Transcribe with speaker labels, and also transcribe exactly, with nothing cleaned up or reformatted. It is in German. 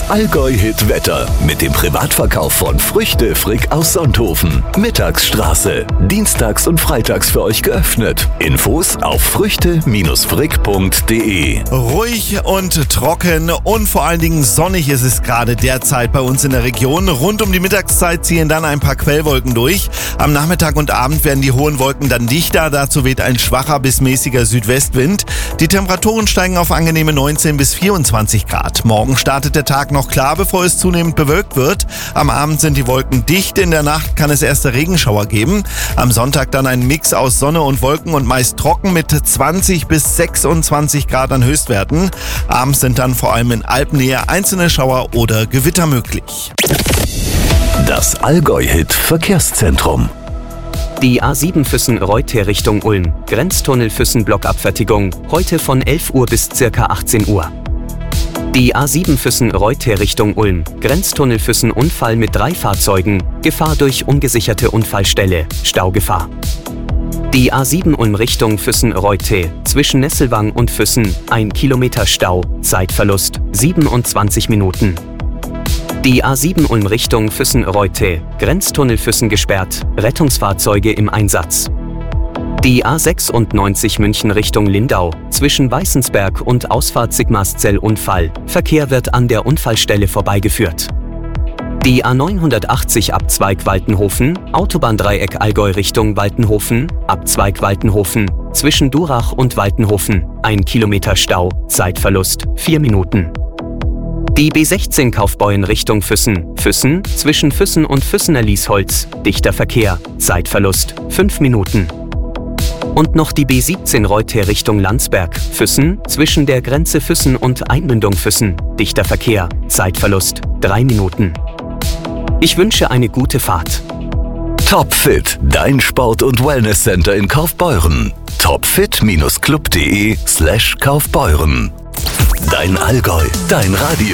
Speaker 1: Allgäu-Hit-Wetter mit dem Privatverkauf von Früchte Frick aus Sonthofen. Mittagsstraße. Dienstags und freitags für euch geöffnet. Infos auf früchte frick punkt de.
Speaker 2: Ruhig und trocken und vor allen Dingen sonnig ist es gerade derzeit bei uns in der Region. Rund um die Mittagszeit ziehen dann ein paar Quellwolken durch. Am Nachmittag und Abend werden die hohen Wolken dann dichter. Dazu weht ein schwacher bis mäßiger Südwestwind. Die Temperaturen steigen auf angenehme neunzehn bis vierundzwanzig Grad. Morgen startet der Tag noch klar, bevor es zunehmend bewölkt wird. Am Abend sind die Wolken dicht. In der Nacht kann es erste Regenschauer geben. Am Sonntag dann ein Mix aus Sonne und Wolken und meist trocken mit zwanzig bis sechsundzwanzig Grad an Höchstwerten. Abends sind dann vor allem in Alpennähe einzelne Schauer oder Gewitter möglich.
Speaker 1: Das Allgäu-Hit Verkehrszentrum.
Speaker 3: Die A sieben Füssen-Reuter Richtung Ulm. Grenztunnel Füssen-Blockabfertigung. Heute von elf Uhr bis ca. achtzehn Uhr. Die A sieben Füssen-Reuter Richtung Ulm. Grenztunnel Füssen Unfall mit drei Fahrzeugen. Gefahr durch ungesicherte Unfallstelle. Staugefahr. Die A sieben Ulm Richtung Füssen-Reuter. Zwischen Nesselwang und Füssen. ein Kilometer Stau. Zeitverlust siebenundzwanzig Minuten. Die A sieben Ulm Richtung Füssen-Reuter. Grenztunnel Füssen gesperrt. Rettungsfahrzeuge im Einsatz. Die A sechsundneunzig München Richtung Lindau. Zwischen Weißensberg und Ausfahrt Sigmarszell Unfall. Verkehr wird an der Unfallstelle vorbeigeführt. Die A neunhundertachtzig Abzweig Waltenhofen. Autobahndreieck Allgäu Richtung Waltenhofen. Abzweig Waltenhofen. Zwischen Durach und Waltenhofen. ein Kilometer Stau. Zeitverlust vier Minuten. Die B sechzehn Kaufbeuren Richtung Füssen. Füssen, zwischen Füssen und Füssener Liesholz. Dichter Verkehr. Zeitverlust fünf Minuten. Und noch die B siebzehn Reuter Richtung Landsberg. Füssen, zwischen der Grenze Füssen und Einmündung Füssen. Dichter Verkehr. Zeitverlust drei Minuten. Ich wünsche eine gute Fahrt.
Speaker 1: Topfit, dein Sport- und Wellnesscenter in Kaufbeuren. topfit Bindestrich club punkt de slash Kaufbeuren. Dein Allgäu, dein Radio.